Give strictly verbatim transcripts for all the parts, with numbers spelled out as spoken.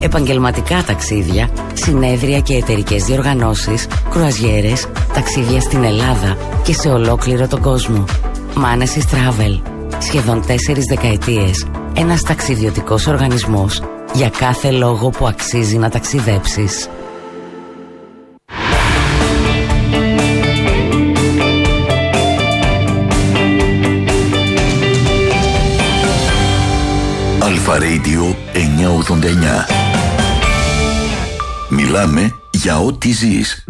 Επαγγελματικά ταξίδια, συνέδρια και εταιρικές διοργανώσεις, κρουαζιέρες, ταξίδια στην Ελλάδα και σε ολόκληρο τον κόσμο. Manesis Travel. Σχεδόν τέσσερις δεκαετίες. Ένας ταξιδιωτικός οργανισμός για κάθε λόγο που αξίζει να ταξιδέψεις. Αλφα Radio εννιακόσια ογδόντα εννιά. Μιλάμε για ό,τι ζεις.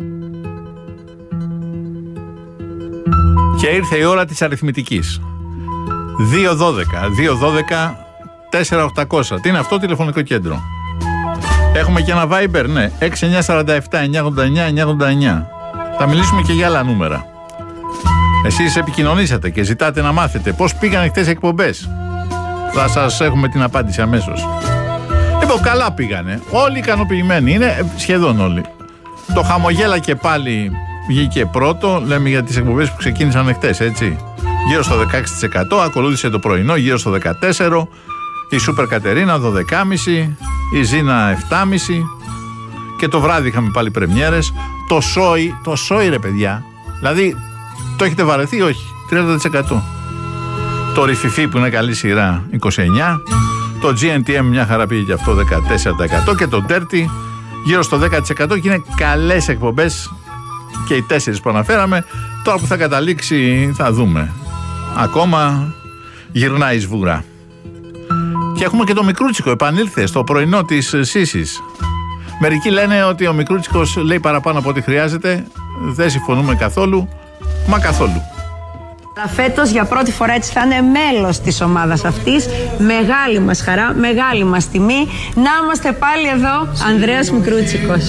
Και ήρθε η ώρα της αριθμητικής. δύο δώδεκα δύο δώδεκα τέσσερα οκτακόσια. Τι είναι αυτό? Τηλεφωνικό κέντρο. Έχουμε και ένα Viber, ναι. έξι εννιά τέσσερα επτά εννιακόσια ογδόντα εννιά εννιακόσια ογδόντα εννιά. Θα μιλήσουμε και για άλλα νούμερα. Εσείς επικοινωνήσατε και ζητάτε να μάθετε πώς πήγαν χτες οι εκπομπές. Θα σας έχουμε την απάντηση αμέσως. Λοιπόν, καλά πήγανε. Όλοι ικανοποιημένοι είναι, σχεδόν όλοι. Το χαμογέλα και πάλι βγήκε πρώτο. Λέμε για τις εκπομπές που ξεκίνησαν χτες, έτσι. Γύρω στο δεκαέξι τοις εκατό. Ακολούθησε το πρωινό, γύρω στο δεκατέσσερα τοις εκατό. Η Σούπερ Κατερίνα δώδεκα κόμμα πέντε. Η Ζήνα επτά κόμμα πέντε. Και το βράδυ είχαμε πάλι πρεμιέρες. Το Σόι, το Σόι ρε παιδιά. Δηλαδή, το έχετε βαρεθεί? Όχι. τριάντα τοις εκατό. Το Ριφιφί που είναι καλή σειρά είκοσι εννιά τοις εκατό. Το τζι εν τι εμ μια χαρά πήγε και αυτό δεκατέσσερα τοις εκατό. Και το Dirty γύρω στο δέκα τοις εκατό. Και είναι καλές εκπομπές και οι τέσσερις που αναφέραμε. Τώρα που θα καταλήξει θα δούμε. Ακόμα γυρνάει η σβούρα. Και έχουμε και το Μικρούτσικο, επανήλθε στο πρωινό της Σύσης. Μερικοί λένε ότι ο Μικρούτσικος λέει παραπάνω από ό,τι χρειάζεται. Δεν συμφωνούμε καθόλου, μα καθόλου. Αλλά φέτος για πρώτη φορά έτσι θα είναι μέλος της ομάδας αυτής. Μεγάλη μας χαρά, μεγάλη μας τιμή να είμαστε πάλι εδώ, Ανδρέας Μικρούτσικος.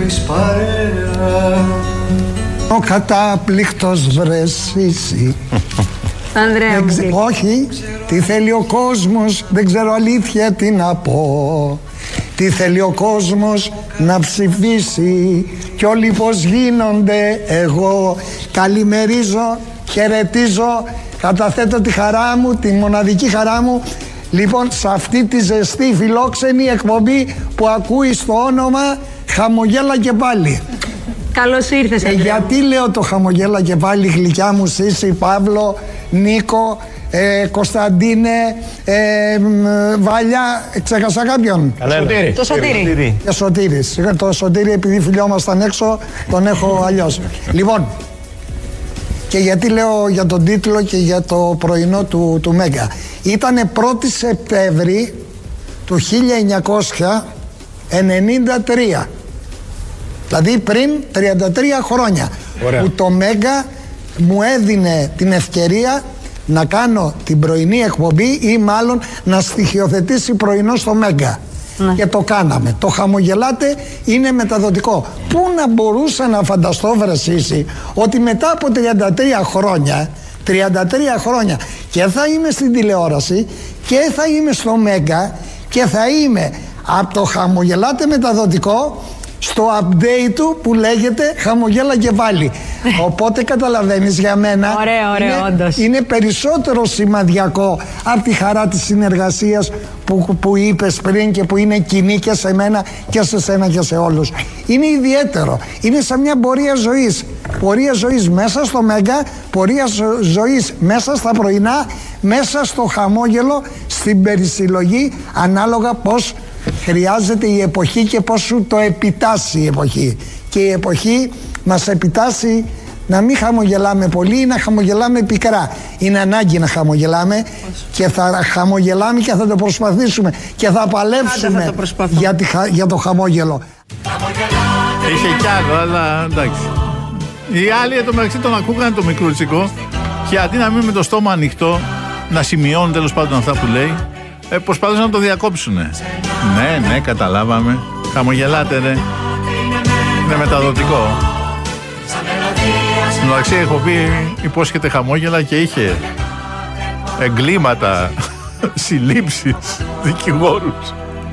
Ο κατάπληκτος βρεσίσι. Ανδρέα μου. Ξε... Όχι, τι θέλει ο κόσμος, δεν ξέρω αλήθεια τι να πω. Τι θέλει ο κόσμος να ψηφίσει κι όλοι πως γίνονται. Εγώ καλημερίζω, χαιρετίζω, καταθέτω τη χαρά μου, τη μοναδική χαρά μου, λοιπόν, σε αυτή τη ζεστή φιλόξενη εκπομπή που ακούει στο όνομα Χαμογέλα και πάλι. Καλώς ήρθες, ε, γιατί λέω το Χαμογέλα και πάλι, γλυκιά μου Σύση, Παύλο, Νίκο, ε, Κωνσταντίνε, ε, Βάλια, ξέχασα κάποιον? Σωτήρη. Το Σωτήρη. Και Σωτήρης. Το Σωτήρη, επειδή φιλιόμασταν έξω, τον έχω αλλιώς. Λοιπόν, και γιατί λέω για τον τίτλο και για το πρωινό του, του Μέγκα. Ήτανε πρώτη Σεπτέμβρη του χίλια εννιακόσια ενενήντα τρία. Δηλαδή πριν τριάντα τρία χρόνια. Ωραία. Που το Μέγκα μου έδινε την ευκαιρία να κάνω την πρωινή εκπομπή ή μάλλον να στοιχειοθετήσει πρωινό στο Μέγκα. Ναι. Και το κάναμε. Το Χαμογελάτε είναι μεταδοτικό. Πού να μπορούσα να φανταστώ, βρεσίσει, ότι μετά από τριάντα τρία χρόνια τριάντα τρία χρόνια και θα είμαι στην τηλεόραση και θα είμαι στο Μέγκα και θα είμαι από το Χαμογελάτε μεταδοτικό στο update του που λέγεται Χαμογέλα και πάλι. Οπότε καταλαβαίνεις, για μένα ωραίο, ωραίο, είναι, όντως. είναι περισσότερο σημαδιακό από τη χαρά της συνεργασίας που, που είπες πριν και που είναι κοινή και σε μένα και σε σένα και σε όλους. Είναι ιδιαίτερο. Είναι σαν μια πορεία ζωής. Πορεία ζωής μέσα στο Μέγκα, πορεία ζωής μέσα στα πρωινά, μέσα στο χαμόγελο, στην περισυλλογή, ανάλογα πώς χρειάζεται η εποχή και πώς σου το επιτάσσει η εποχή. Και η εποχή μας επιτάσσει να μην χαμογελάμε πολύ ή να χαμογελάμε πικρά. Είναι ανάγκη να χαμογελάμε και θα χαμογελάμε και θα το προσπαθήσουμε και θα παλέψουμε θα για, τη, για το χαμόγελο. Είχε κι άλλο, αλλά εντάξει. Οι άλλοι εν τω μεταξύ τον ακούγανε το Μικρούτσικο και αντί να μην με το στόμα ανοιχτό, να σημειώνουν τέλος πάντων αυτά που λέει, ε, προσπαθούσαν να το διακόψουνε. Ναι, ναι, καταλάβαμε. Χαμογελάτε, ρε. Είναι μεταδοτικό. Στην μεταξύ έχω πει υπόσχεται χαμόγελα και είχε εγκλήματα, συλλήψεις, δικηγόρους.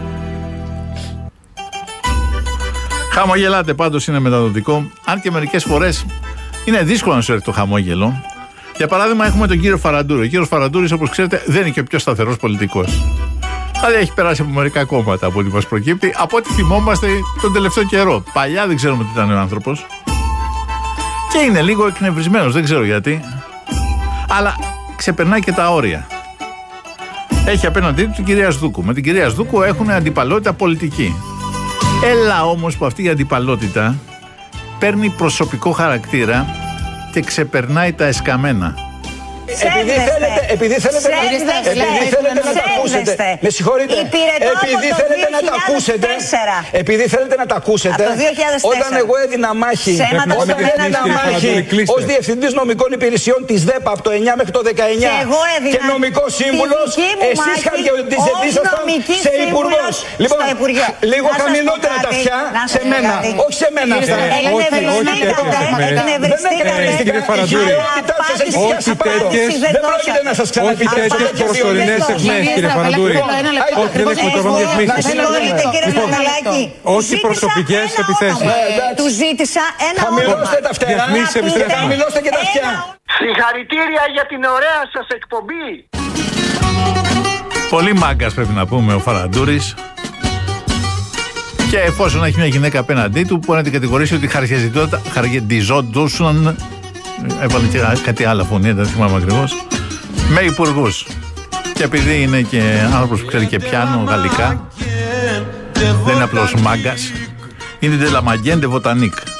Χαμογελάτε, πάντως είναι μεταδοτικό. Αν και μερικές φορές είναι δύσκολο να σου έρθει το χαμόγελο. Για παράδειγμα, έχουμε τον κύριο Φαραντούρη. Ο κύριος Φαραντούρης, όπως ξέρετε, δεν είναι και ο πιο σταθερός πολιτικός. Αλλά έχει περάσει από μερικά κόμματα από ό,τι μας προκύπτει, από ό,τι θυμόμαστε τον τελευταίο καιρό. Παλιά δεν ξέρουμε τι ήταν ο άνθρωπος. Και είναι λίγο εκνευρισμένος, δεν ξέρω γιατί. Αλλά ξεπερνάει και τα όρια. Έχει απέναντί του την κυρία Σδούκου. Με την κυρία Σδούκου έχουν αντιπαλότητα πολιτική. Έλα όμως που αυτή η αντιπαλότητα παίρνει προσωπικό χαρακτήρα και ξεπερνάει τα εσκαμμένα. Επειδή θέλετε, επειδή θέλετε, επειδή θέλετε να τα ακούσετε. Με συγχωρείτε. Επειδή θέλετε να τα ακούσετε. Επειδή θέλετε να τα ακούσετε. Όταν εγώ έδινα μάχη, όταν έδινα μάχη ως διευθυντής νομικών υπηρεσιών της ΔΕΠΑ από το εννιά μέχρι το δεκαεννιά και νομικός σύμβουλος, εσείς χαρακτηριζόσασταν σε υπουργός. Λοιπόν, λίγο χαμηλότερα τα αυτιά σε μένα. Όχι σε μένα. Δεν πρόκειται να σας ξαναπείτε τέτοιες προσωρινές εκμές, κύριε Φαραντούρη. Όχι, δεν έχουμε τρόπο διαφημίσεις. Όχι προσωπικές επιθέσεις. Του ζήτησα ένα όνομα. Χαμηλώστε τα φτερά, χαμηλώστε και τα αυτιά. Συγχαρητήρια για την ωραία σας εκπομπή. Πολύ μάγκας πρέπει να πούμε ο Φαραντούρης. Και εφόσον έχει μια γυναίκα απέναντί του, μπορεί να την κατηγορήσει ότι χαργεντιζόντουσαν. Έβαλε και κάτι άλλο φωνή, δεν θυμάμαι ακριβώς. Με υπουργούς. Και επειδή είναι και άνθρωπος που ξέρει και πιάνο γαλλικά, δεν είναι απλώς μάγκας, είναι de la Magenne de Botanique.